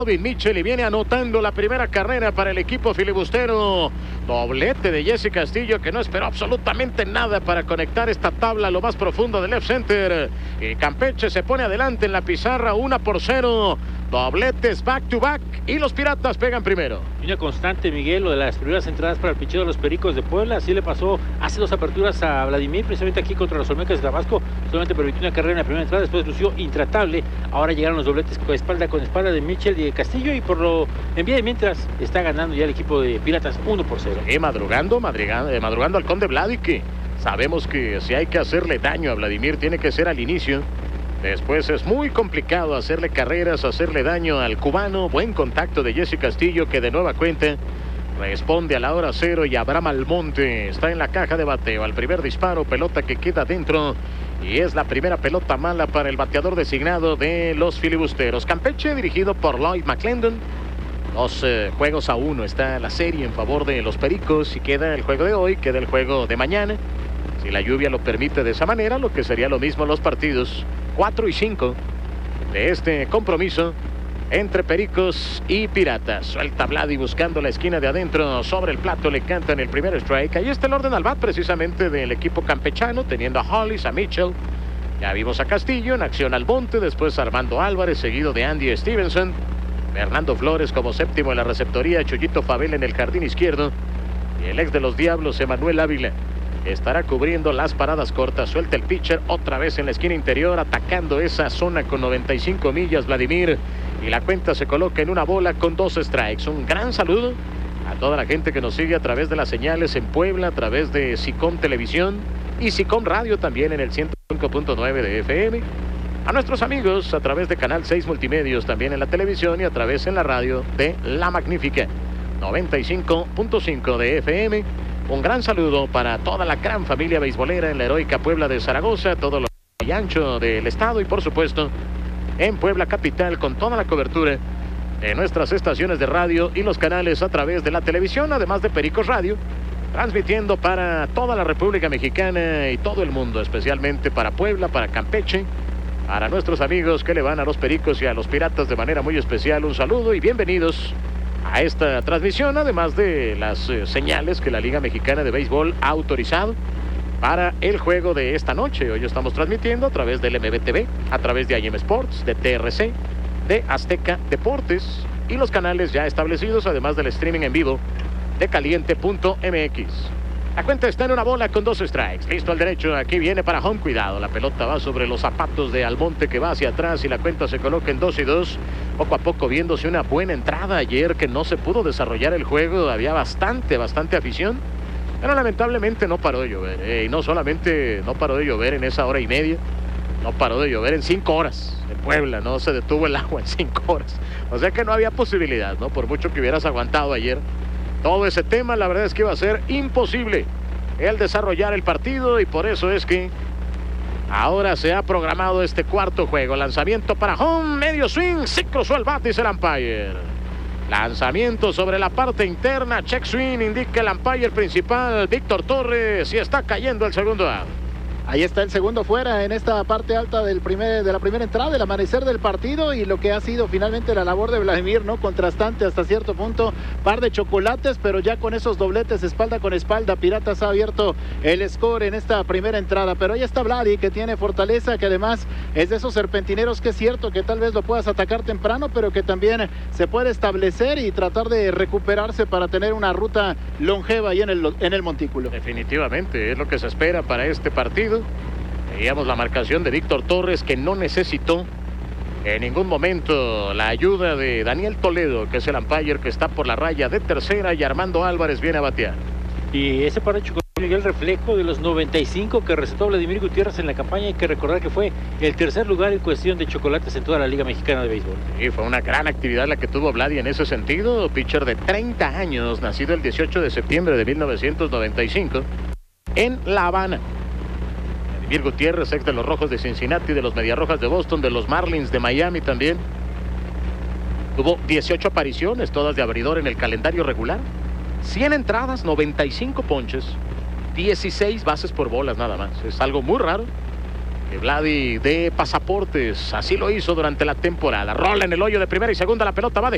Mitchell y viene anotando la primera carrera para el equipo filibustero. Doblete de Jesse Castillo, que no esperó absolutamente nada para conectar esta tabla a lo más profundo del left center. Y Campeche se pone adelante en la pizarra 1-0. Dobletes back to back y los Piratas pegan primero. Una constante, Miguel, lo de las primeras entradas para el picheo de los Pericos de Puebla. Así le pasó hace 2 aperturas a Vladimir, precisamente aquí contra los Olmecas de Tabasco. Solamente permitió una carrera en la primera entrada, después lució intratable. Ahora llegaron los dobletes con espalda de Mitchell y de Castillo, y por lo en vía de mientras está ganando ya el equipo de Piratas 1-0. Y madrugando al Conde Vladi, que sabemos que si hay que hacerle daño a Vladimir tiene que ser al inicio. Después es muy complicado hacerle carreras, hacerle daño al cubano. Buen contacto de Jesse Castillo, que de nueva cuenta responde a la hora cero, y Abraham Almonte está en la caja de bateo. Al primer disparo, pelota que queda dentro, y es la primera pelota mala para el bateador designado de los filibusteros. Campeche, dirigido por Lloyd McClendon. 2 juegos a 1 está la serie en favor de los Pericos, y queda el juego de hoy, queda el juego de mañana. Si la lluvia lo permite de esa manera, lo que sería lo mismo los partidos 4 y 5 de este compromiso entre Pericos y Piratas. Suelta Vladi buscando la esquina de adentro, sobre el plato le cantan el primer strike. Ahí está el orden al bat precisamente del equipo campechano, teniendo a Hollis, a Mitchell. Ya vimos a Castillo en acción al monte, después Armando Álvarez, seguido de Andy Stevenson. Fernando Flores como séptimo en la receptoría, Chuyito Fabel en el jardín izquierdo, y el ex de los Diablos, Emanuel Ávila, estará cubriendo las paradas cortas. Suelta el pitcher otra vez en la esquina interior, atacando esa zona con 95 millas Vladimir, y la cuenta se coloca en 1 bola con 2 strikes. Un gran saludo a toda la gente que nos sigue a través de las señales en Puebla, a través de SICOM Televisión y SICOM Radio también en el 105.9 de FM. A nuestros amigos a través de Canal 6 Multimedios también en la televisión, y a través en la radio de La Magnífica 95.5 de FM. Un gran saludo para toda la gran familia beisbolera en la heroica Puebla de Zaragoza, todo lo y ancho del estado, y por supuesto en Puebla capital, con toda la cobertura de nuestras estaciones de radio y los canales a través de la televisión, además de Pericos Radio, transmitiendo para toda la República Mexicana y todo el mundo, especialmente para Puebla, para Campeche, para nuestros amigos que le van a los Pericos y a los Piratas de manera muy especial. Un saludo y bienvenidos a esta transmisión, además de las señales que la Liga Mexicana de Béisbol ha autorizado para el juego de esta noche. Hoy estamos transmitiendo a través del MBTV, a través de IM Sports, de TRC, de Azteca Deportes y los canales ya establecidos, además del streaming en vivo de Caliente.mx. La cuenta está en 1 bola con 2 strikes. Listo al derecho, aquí viene para home. Cuidado, la pelota va sobre los zapatos de Almonte, que va hacia atrás, y la cuenta se coloca en 2-2. Poco a poco viéndose una buena entrada ayer, que no se pudo desarrollar el juego. Había bastante afición, pero lamentablemente no paró de llover. Y no solamente no paró de llover en esa hora y media, no paró de llover en 5 horas. En Puebla no se detuvo el agua en 5 horas. O sea que no había posibilidad, ¿no? Por mucho que hubieras aguantado ayer todo ese tema, la verdad es que iba a ser imposible el desarrollar el partido, y por eso es que ahora se ha programado este cuarto juego. Lanzamiento para home, medio swing, se cruzó el bat, dice el umpire. Lanzamiento sobre la parte interna, check swing, indica el umpire principal, Víctor Torres, y está cayendo el segundo out. Ahí está el segundo fuera en esta parte alta de la primera entrada, el amanecer del partido, y lo que ha sido finalmente la labor de Vladimir, ¿no? Contrastante hasta cierto punto, par de chocolates, pero ya con esos dobletes espalda con espalda, Piratas ha abierto el score en esta primera entrada. Pero ahí está Vladi, que tiene fortaleza, que además es de esos serpentineros que es cierto que tal vez lo puedas atacar temprano, pero que también se puede establecer y tratar de recuperarse para tener una ruta longeva ahí en el montículo. Definitivamente es lo que se espera para este partido. Veíamos la marcación de Víctor Torres, que no necesitó en ningún momento la ayuda de Daniel Toledo, que es el umpire que está por la raya de tercera, y Armando Álvarez viene a batear. Y ese par de chocolates, el reflejo de los 95 que recetó Vladimir Gutiérrez en la campaña. Hay que recordar que fue el tercer lugar en cuestión de chocolates en toda la Liga Mexicana de Béisbol. Y fue una gran actividad la que tuvo Vladi en ese sentido. Pitcher de 30 años, nacido el 18 de septiembre de 1995 en La Habana. Vladimir Gutiérrez, ex de los Rojos de Cincinnati, de los Mediarrojas de Boston, de los Marlins de Miami también. Tuvo 18 apariciones, todas de abridor en el calendario regular. 100 entradas, 95 ponches, 16 bases por bolas nada más. Es algo muy raro que Vladi dé pasaportes. Así lo hizo durante la temporada. Rola en el hoyo de primera y segunda, la pelota va de